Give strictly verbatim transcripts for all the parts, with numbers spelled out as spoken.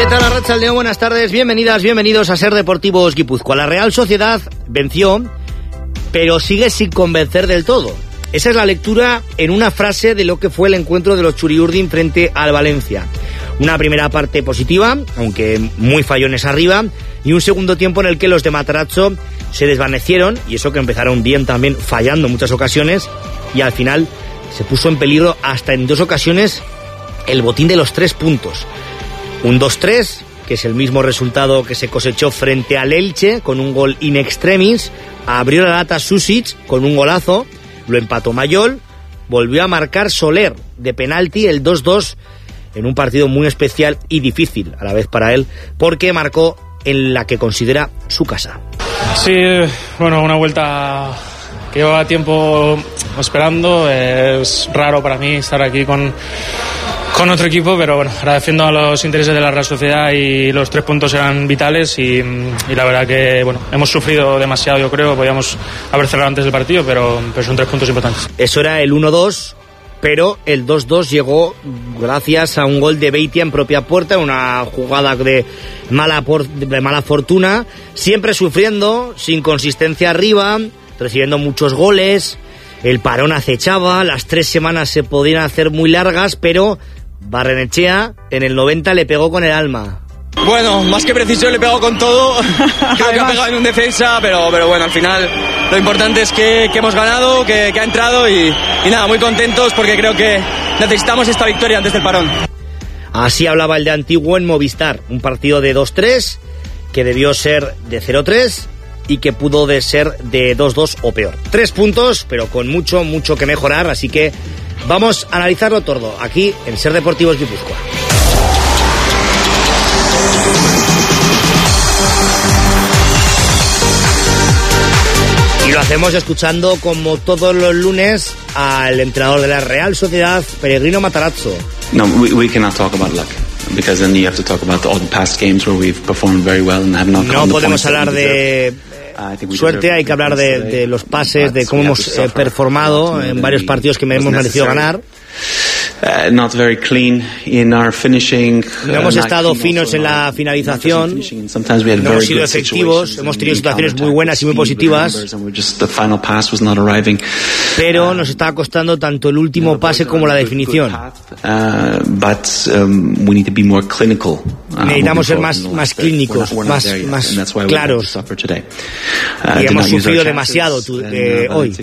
¿Qué tal, Arratsaldeon? Buenas tardes, bienvenidas, bienvenidos a Ser Deportivos Guipúzcoa. La Real Sociedad venció, pero sigue sin convencer del todo. Esa es la lectura en una frase de lo que fue el encuentro de los Txuri-Urdin frente al Valencia. Una primera parte positiva, aunque muy fallones arriba, y un segundo tiempo en el que los de Matarazzo se desvanecieron, y eso que empezaron bien también, fallando en muchas ocasiones, y al final se puso en peligro hasta en dos ocasiones el botín de los tres puntos. Un dos tres, que es el mismo resultado que se cosechó frente al Elche, con un gol in extremis. Abrió la lata Susic con un golazo, lo empató Mayol, volvió a marcar Soler de penalti el dos dos, en un partido muy especial y difícil a la vez para él, porque marcó en la que considera su casa. Sí, bueno, una vuelta que llevaba tiempo esperando. Es raro para mí estar aquí con, con otro equipo, pero bueno, ahora defiendo a los intereses de la Real Sociedad y los tres puntos eran vitales y, y la verdad que bueno, hemos sufrido demasiado, yo creo. Podíamos haber cerrado antes del partido, pero, pero son tres puntos importantes. Eso era el uno dos, pero el dos dos llegó gracias a un gol de Beitia en propia puerta, una jugada de mala, por, de mala fortuna, siempre sufriendo, sin consistencia arriba, recibiendo muchos goles. El parón acechaba, las tres semanas se podían hacer muy largas, pero Barrenechea en el noventa le pegó con el alma. Bueno, más que precisión, le pegó con todo. Creo que ha pegado en un defensa, pero, pero bueno, al final lo importante es que, que hemos ganado, que, que ha entrado y, y nada, muy contentos porque creo que necesitamos esta victoria antes del parón. Así hablaba el de Antiguo en Movistar, un partido de dos tres que debió ser de cero tres y que pudo de ser de dos dos o peor. Tres puntos, pero con mucho, mucho que mejorar, así que vamos a analizarlo todo aquí en Ser Deportivos Guipúzcoa. Y lo hacemos escuchando, como todos los lunes, al entrenador de la Real Sociedad, Peregrino Matarazzo. No, we, we cannot talk about luck. Because then you have to talk about all the past games where we've performed very well and have not No podemos hablar de suerte, hay que hablar de, de los pases, de cómo hemos eh, performado en varios partidos que me hemos merecido ganar. Uh, not very clean in our finishing. No hemos estado finos en la finalización, no hemos sido efectivos, hemos tenido situaciones muy buenas y muy positivas, pero nos está costando tanto el último pase como la definición. Necesitamos ser más, más clínicos, más, más claros, y hemos sufrido demasiado eh, hoy.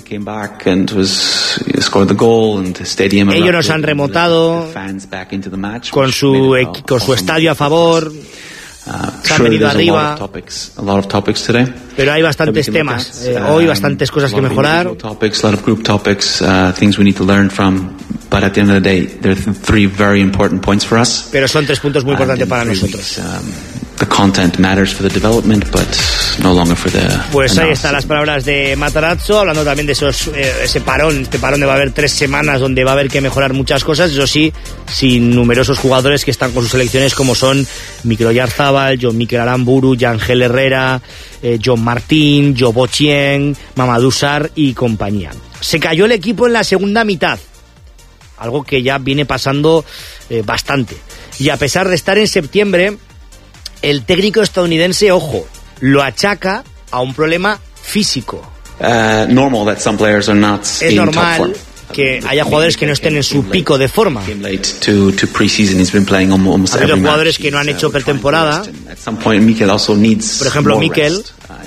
Ellos nos han remontado con su, con su estadio a favor, se han venido arriba, pero hay bastantes temas, eh, hoy bastantes cosas que mejorar. Pero son tres puntos muy importantes para nosotros. The content matters for the development, but no longer for the. Pues ahí están las palabras de Matarazzo, hablando también de esos eh, ese parón, este parón de va a haber tres semanas donde va a haber que mejorar muchas cosas, eso sí, sin numerosos jugadores que están con sus selecciones, como son Mikel Oyarzábal, John Mikel Aramburu, Yangel Herrera, eh, John Martín, Jo Bochien, Mamadou Sarr y compañía. Se cayó el equipo en la segunda mitad, algo que ya viene pasando eh, bastante, y a pesar de estar en septiembre, el técnico estadounidense, ojo, lo achaca a un problema físico. Uh, normal that some players are not es normal que haya jugadores que no estén en su pico de forma. Ha habido jugadores que no han hecho pretemporada. Por ejemplo, Mikel.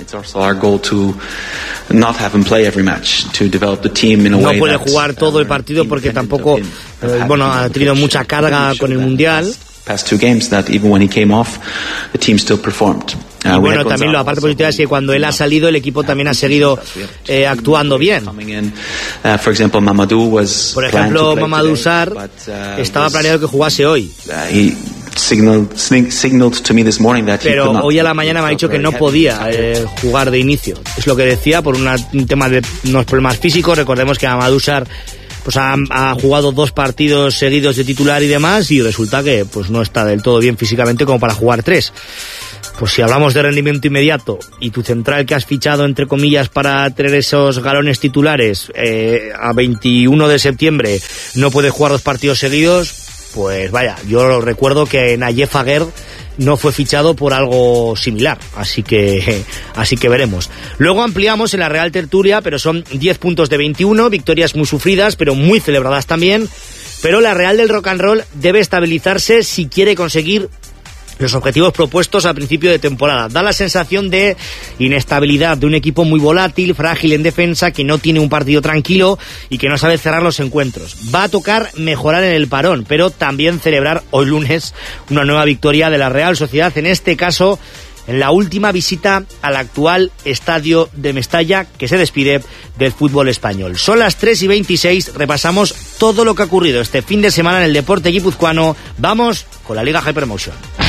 No puede jugar todo el partido porque tampoco, eh, bueno, ha tenido mucha carga con el Mundial. Past two games that even when he came off, the team still performed. Uh, y bueno, también la parte positiva es que cuando él ha salido, el equipo también ha seguido eh, actuando bien. Uh, for example, Mamadou was Por ejemplo, Mamadou Sarr uh, estaba planeado que jugase hoy. Uh, he signaled, signaled to me this morning that Pero he could not hoy a la mañana me ha dicho que no podía eh, jugar de inicio. Es lo que decía, por una, un tema de unos problemas físicos. Recordemos que Mamadou Sarr pues ha, ha jugado dos partidos seguidos de titular y demás, y resulta que pues no está del todo bien físicamente como para jugar tres. Pues si hablamos de rendimiento inmediato y tu central que has fichado, entre comillas, para tener esos galones titulares eh, a veintiuno de septiembre no puede jugar dos partidos seguidos, pues vaya, yo recuerdo que Nayef Aguerd no fue fichado por algo similar, así que así que veremos. Luego ampliamos en la Real Tertulia, pero son diez puntos de veintiuno, victorias muy sufridas, pero muy celebradas también. Pero la Real del Rock and Roll debe estabilizarse si quiere conseguir los objetivos propuestos al principio de temporada. Da la sensación de inestabilidad, de un equipo muy volátil, frágil en defensa, que no tiene un partido tranquilo y que no sabe cerrar los encuentros. Va a tocar mejorar en el parón, pero también celebrar hoy lunes una nueva victoria de la Real Sociedad, en este caso en la última visita al actual estadio de Mestalla, que se despide del fútbol español. Son las tres y veintiséis, repasamos todo lo que ha ocurrido este fin de semana en el deporte guipuzcoano. Vamos con la Liga Hypermotion.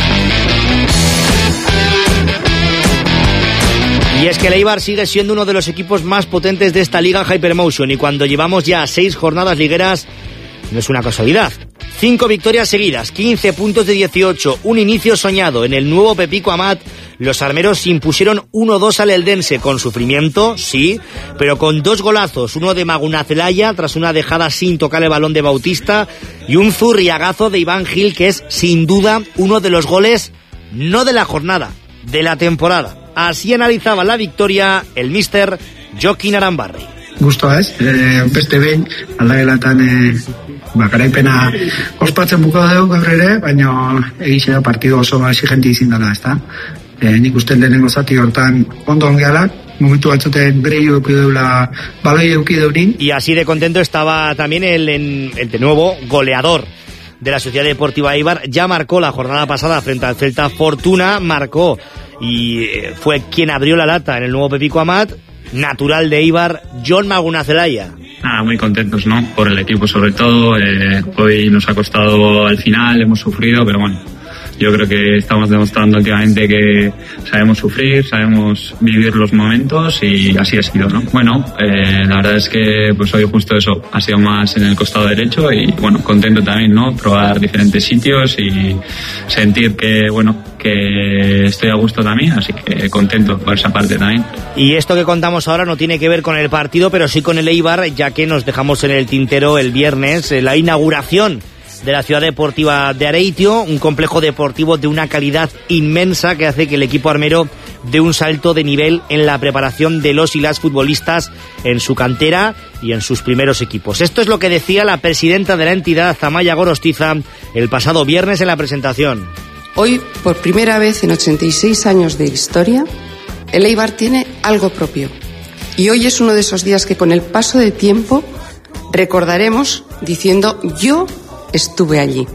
Y es que el Eibar sigue siendo uno de los equipos más potentes de esta Liga Hypermotion, y cuando llevamos ya seis jornadas ligueras no es una casualidad. Cinco victorias seguidas, quince puntos de dieciocho, un inicio soñado. En el nuevo Pepico Amat, los armeros se impusieron uno dos al Eldense, con sufrimiento, sí, pero con dos golazos, uno de Magunacelaya tras una dejada sin tocar el balón de Bautista, y un zurriagazo de Iván Gil, que es sin duda uno de los goles, no de la jornada, de la temporada. Así analizaba la victoria el míster Jokin Arambarri. Gustoa ez, e, beste behin aldagelatan e, ba, garaipena ospatzen bukatu dugu gaur ere, baina egixe da partido oso exigente izin dela, ezta? E, nik usten denengo zati hortan ondo ongeala, momentu batzuten bere eduki deula, baloi eduki deurin. Y así de contento estaba también el, el, el de nuevo goleador de la Sociedad Deportiva Eibar. Ya marcó la jornada pasada frente al Celta, Fortuna marcó y fue quien abrió la lata en el nuevo Pepico Amat, natural de Eibar, Jon Magunacelaya. Ah, muy contentos, ¿no? Por el equipo sobre todo. Eh, hoy nos ha costado al final, hemos sufrido, pero bueno, yo creo que estamos demostrando últimamente que sabemos sufrir, sabemos vivir los momentos, y así ha sido, ¿no? Bueno, eh, la verdad es que pues hoy justo eso, ha sido más en el costado derecho, y bueno, contento también, ¿no? Probar diferentes sitios y sentir que, bueno, que estoy a gusto también, así que contento por esa parte también. Y esto que contamos ahora no tiene que ver con el partido, pero sí con el Eibar, ya que nos dejamos en el tintero el viernes la inauguración de la Ciudad Deportiva de Areitio, un complejo deportivo de una calidad inmensa que hace que el equipo armero dé un salto de nivel en la preparación de los y las futbolistas en su cantera y en sus primeros equipos. Esto es lo que decía la presidenta de la entidad, Amaya Gorostiza, el pasado viernes en la presentación. Hoy, por primera vez en ochenta y seis años de historia, el Eibar tiene algo propio. Y hoy es uno de esos días que con el paso de tiempo recordaremos diciendo: yo estuve allí.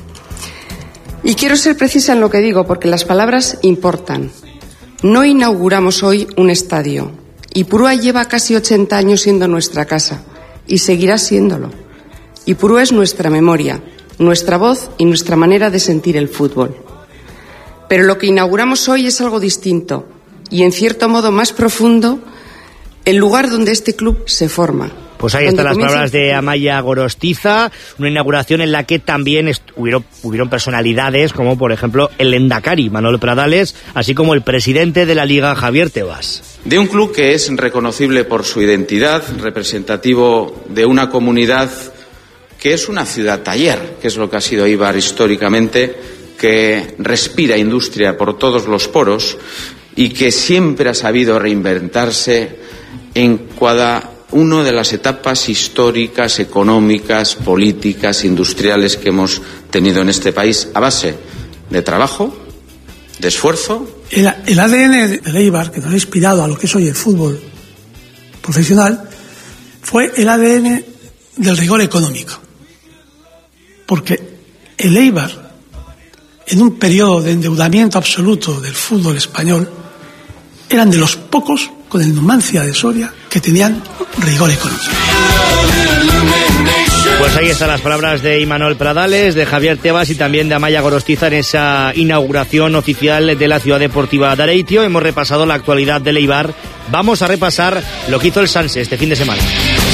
Y quiero ser precisa en lo que digo, porque las palabras importan. No inauguramos hoy un estadio. Ipurúa lleva casi ochenta años siendo nuestra casa, y seguirá siéndolo. Ipurúa es nuestra memoria, nuestra voz y nuestra manera de sentir el fútbol. Pero lo que inauguramos hoy es algo distinto, y en cierto modo más profundo, el lugar donde este club se forma. Pues ahí están las palabras de Amaya Gorostiza, una inauguración en la que también hubieron, hubieron personalidades como por ejemplo el Endacari, Manuel Pradales, así como el presidente de la Liga, Javier Tebas. De un club que es reconocible por su identidad, representativo de una comunidad que es una ciudad taller, que es lo que ha sido Eibar históricamente, que respira industria por todos los poros y que siempre ha sabido reinventarse en cada una de las etapas históricas, económicas, políticas, industriales que hemos tenido en este país, a base de trabajo, de esfuerzo. El, el A D N del Eibar, que nos ha inspirado a lo que es hoy el fútbol profesional, fue el A D N del rigor económico. Porque el Eibar, en un periodo de endeudamiento absoluto del fútbol español, eran de los pocos, con el Numancia de Soria, que tenían rigor económico. Pues ahí están las palabras de Imanol Pradales, de Javier Tebas y también de Amaya Gorostiza en esa inauguración oficial de la Ciudad Deportiva de Areitio. Hemos repasado la actualidad del Eibar. Vamos a repasar lo que hizo el Sanse este fin de semana.